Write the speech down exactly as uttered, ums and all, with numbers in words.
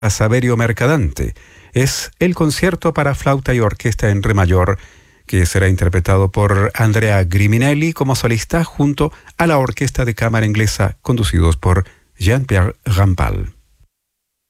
Saverio Mercadante. Es el concierto para flauta y orquesta en re mayor, que será interpretado por Andrea Griminelli como solista junto a la Orquesta de Cámara Inglesa, conducidos por Jean-Pierre Rampal.